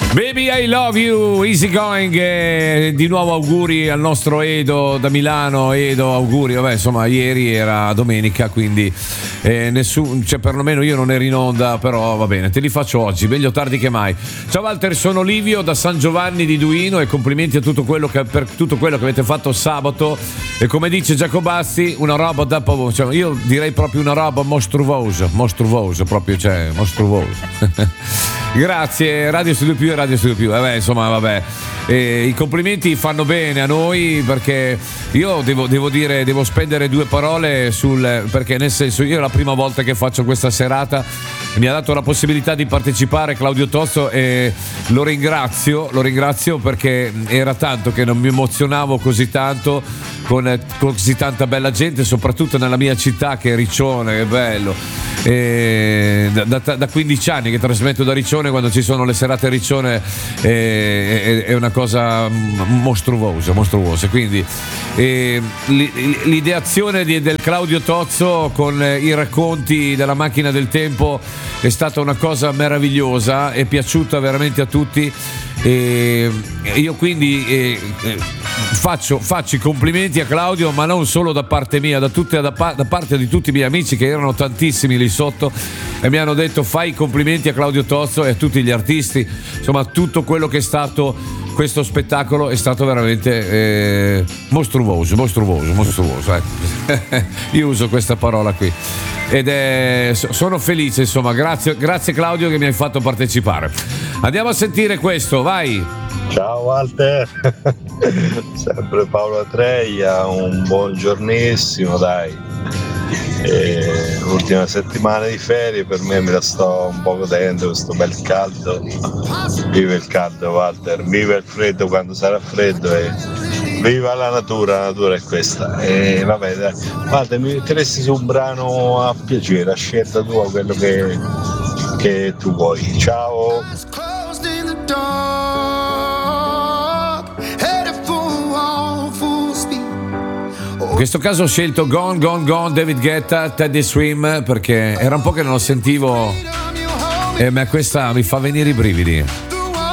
Baby I love you, easy going, di nuovo auguri al nostro Edo da Milano. Edo, auguri. Vabbè, insomma, ieri era domenica, quindi cioè perlomeno io non ero in onda, però va bene, te li faccio oggi, meglio tardi che mai. Ciao Walter, sono Livio da San Giovanni di Duino e complimenti a tutto quello per tutto quello che avete fatto sabato, e come dice Giacobazzi, una roba da cioè, io direi proprio una roba mostruosa proprio, cioè mostruosa. Grazie Radio Studio Più e Radio Studio Più. Vabbè, insomma, vabbè. I complimenti fanno bene a noi, perché io devo spendere due parole perché nel senso, io è la prima volta che faccio questa serata, mi ha dato la possibilità di partecipare Claudio Tozzo e lo ringrazio perché era tanto che non mi emozionavo così tanto con così tanta bella gente, soprattutto nella mia città che è Riccione, che bello. Da 15 anni che trasmetto da Riccione, quando ci sono le serate a Riccione è una cosa mostruosa, quindi l'ideazione del Claudio Tozzo con i racconti della macchina del tempo è stata una cosa meravigliosa, è piaciuta veramente a tutti, e io quindi faccio i complimenti a Claudio, ma non solo da parte mia, da parte di tutti i miei amici, che erano tantissimi lì sotto e mi hanno detto fai i complimenti a Claudio Tozzo e a tutti gli artisti. Insomma, tutto quello che è stato questo spettacolo è stato veramente mostruoso. Io uso questa parola qui ed sono felice, insomma. Grazie Claudio che mi hai fatto partecipare. Andiamo a sentire questo, vai. Ciao Walter, sempre Paolo Atreia, un buongiornissimo, dai. L'ultima settimana di ferie per me me la sto un po' godendo, questo bel caldo. Viva il caldo Walter, viva il freddo quando sarà freddo e viva la natura è questa. E vabbè, dai. Walter, mi metteresti su un brano a piacere, a scelta tua, quello che tu vuoi. Ciao. In questo caso ho scelto Gone Gone David Guetta, Teddy Swim, perché era un po' che non lo sentivo e questa mi fa venire i brividi.